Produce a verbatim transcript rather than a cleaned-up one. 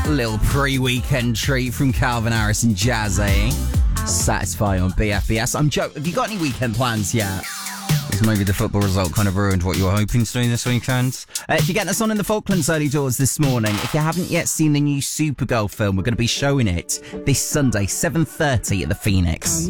Little pre-weekend treat from Calvin Harris and Jazzy. Satisfy on B F B S. I'm joking. Have you got any weekend plans yet? Because maybe the football result kind of ruined what you were hoping to do this weekend. Uh, if you're getting us on in the Falklands early doors this morning, if you haven't yet seen the new Supergirl film, we're going to be showing it this Sunday, seven thirty at the Phoenix.